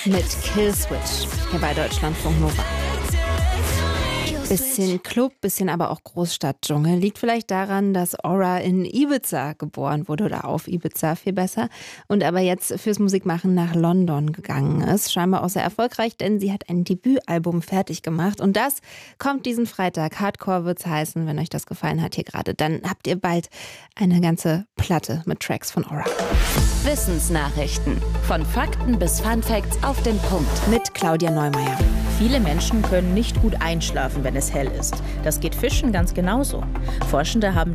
Mit Killswitch hier bei Deutschlandfunk Nova. Bisschen Club, bisschen aber auch Großstadtdschungel. Liegt vielleicht daran, dass Aura in Ibiza geboren wurde oder auf Ibiza, viel besser. Und aber jetzt fürs Musikmachen nach London gegangen ist. Scheinbar auch sehr erfolgreich, denn sie hat ein Debütalbum fertig gemacht. Und das kommt diesen Freitag. Hardcore wird's heißen. Wenn euch das gefallen hat hier gerade, dann habt ihr bald eine ganze Platte mit Tracks von Aura. Wissensnachrichten. Von Fakten bis Funfacts auf den Punkt. Mit Claudia Neumeier. Viele Menschen können nicht gut einschlafen, wenn es hell ist. Das geht Fischen ganz genauso. Forschende haben